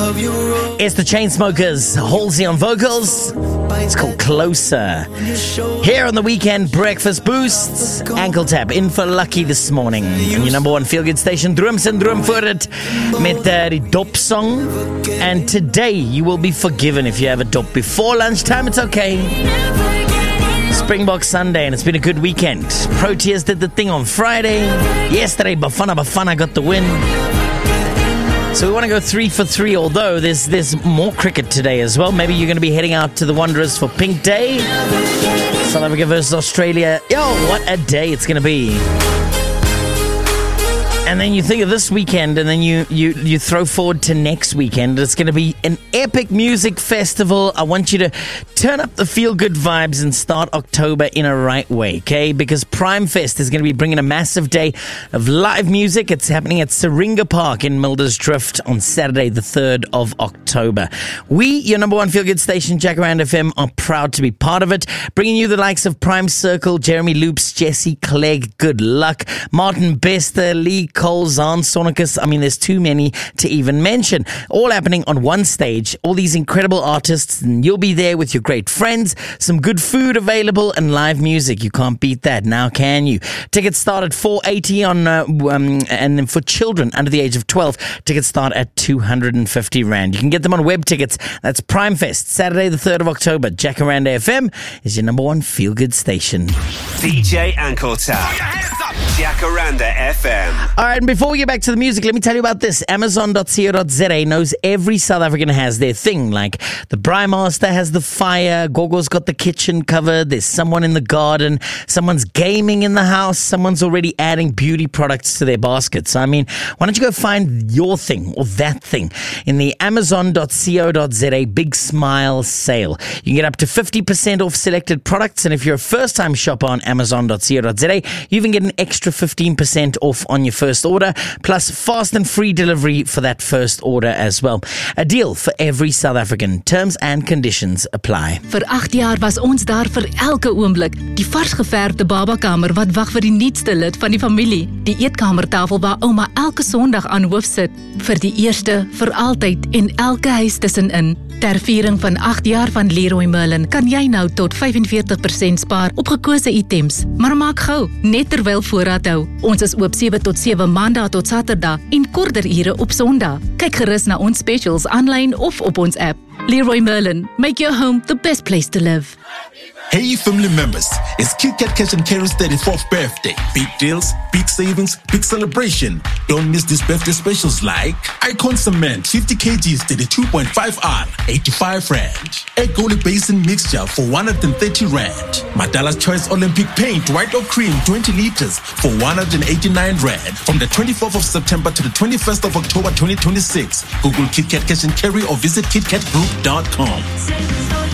It's the Chainsmokers, Halsey on vocals. It's called Closer. Here on the Weekend Breakfast Boosts, Ankle Tap in for Lucky this morning. And your number one feel-good station, Drums and Drum voor het, met die dop song. And today you will be forgiven if you have a dop before lunchtime. It's okay. Springbok Sunday, and it's been a good weekend. Proteas did the thing on Friday. Yesterday, Bafana got the win. So we want to go 3 for 3, although there's more cricket today as well. Maybe you're going to be heading out to the Wanderers for Pink Day. South Africa versus Australia. Yo, what a day it's going to be. And then you think of this weekend, and then you throw forward to next weekend. It's going to be an epic music festival. I want you to turn up the feel-good vibes and start October in a right way, okay? Because Prime Fest is going to be bringing a massive day of live music. It's happening at Syringa Park in Mildersdrift on Saturday, the 3rd of October. We, your number one feel-good station, Jacaranda FM, are proud to be part of it, bringing you the likes of Prime Circle, Jeremy Loops, Jesse Clegg, Good Luck, Martin Bester, Lee Cole, Zahn Sonicus. I mean, there's too many to even mention. All happening on one stage. All these incredible artists, and you'll be there with your great friends. Some good food available and live music. You can't beat that, now can you? Tickets start at $480 and for children under the age of 12, tickets start at R250. You can get them on web tickets. That's Prime Fest, Saturday the 3rd of October. Jacaranda FM is your number one feel-good station. DJ Ankle Tap, Jacaranda FM. All right, and before we get back to the music, let me tell you about this. Amazon.co.za knows every South African has their thing. Like the Braai Master has the fire, Gogo's got the kitchen covered, there's someone in the garden, someone's gaming in the house, someone's already adding beauty products to their baskets. I mean, why don't you go find your thing or that thing in the Amazon.co.za Big Smile sale. You can get up to 50% off selected products, and if you're a first-time shopper on Amazon.co.za, you even get an extra 15% off on your first order, plus fast and free delivery for that first order as well. A deal for every South African. Terms and conditions apply. Vir 8 jaar was ons daar vir elke oomblik. Die vars geverfde babakamer wat wag vir die nuutste lid van die familie. Die eetkamertafel waar ouma elke Sondag aan hoof sit. Vir die eerste, vir altyd en elke huis tussenin. Ter viering van 8 jaar van Leroy Merlin kan jy nou tot 45% spaar op gekose items. Maar maak gou, net terwyl voorraad hou. Ons is oop 7 tot 7 Maandag tot Saterdag en korter ure op Sondag. Kyk gerus na ons specials aanlyn of op ons app. Leroy Merlin, make your home the best place to live. Hey family members, it's KitKat Cash and Carry's 34th birthday. Big deals, big savings, big celebration. Don't miss these birthday specials like Icon Cement 50 kgs 32.5R, 85 Rand. Egg Gold Basin Mixture for 130 Rand. Madala's Choice Olympic Paint White or Cream 20 liters for 189 Rand. From the 24th of September to the 21st of October 2026. Google KitKat Cash and Carry or visit KitKatGroup.com.